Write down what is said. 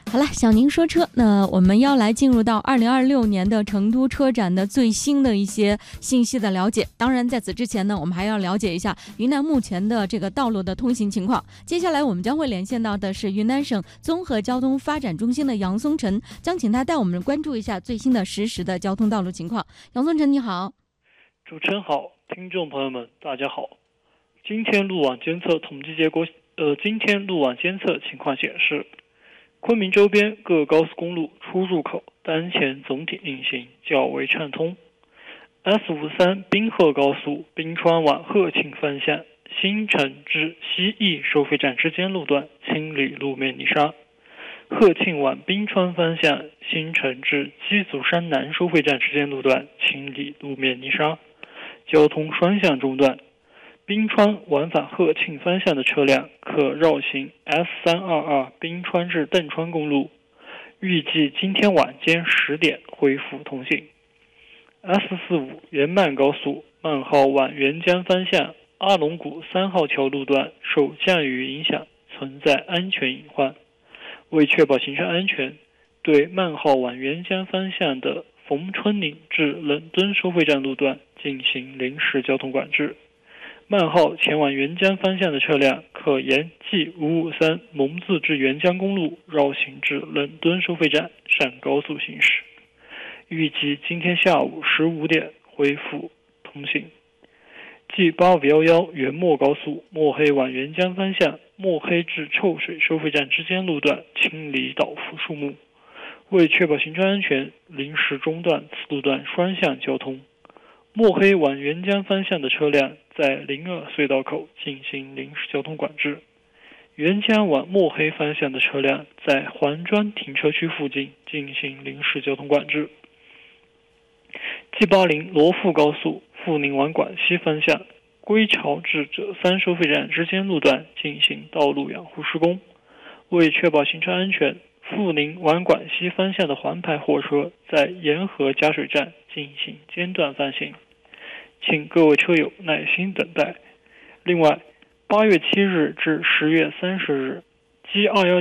好了，小宁说车，那我们要来进入到2026年的成都车展的最新的一些信息的了解。当然，在此之前呢，我们还要了解一下云南目前的这个道路的通行情况。接下来我们将会连线到的是云南省综合交通发展中心的杨松成，将请他带我们关注一下最新的实时的交通道路情况。杨松成，你好。 主持人好，听众朋友们，大家好。今天路网监测统计结果，今天路网监测情况显示，昆明周边各高速公路出入口当前总体运行较为畅通。S53滨贺高速滨川往鹤庆方向新城至西义收费站之间路段清理路面泥沙，鹤庆往滨川方向新城至鸡足山南收费站之间路段清理路面泥沙，交通双向中断。滨川往返鹤庆方向的车辆可绕行 S322 滨川至邓川公路，预计今天晚间10点恢复通行。S45原曼高速曼号往沅江方向阿龙谷3号桥路段受降雨影响存在安全隐患，为确保行车安全，对曼号往沅江方向的冯春岭至冷墩收费站路段进行临时交通管制。曼号前往沅江方向的车辆可沿 G553 蒙自至沅江公路绕行至冷墩收费站上高速行驶，预计今天下午15点恢复通行。G8511 原墨高速墨黑往沅江方向墨黑至臭水收费站之间路段清理倒伏树木，为确保行车安全，临时中断此路段双向交通。墨黑往沅江方向的车辆在灵儿隧道口进行临时交通管制，沅江往墨黑方向的车辆在环砖停车区附近进行临时交通管制。G80罗富高速阜宁往广西方向归巢至浙三收费站之间路段进行道路养护施工，为确保行车安全，阜宁往广西方向的环牌货车在沿河加水站进行间断放行，请各位车友耐心等待。另外，8月7日至10月30日，G219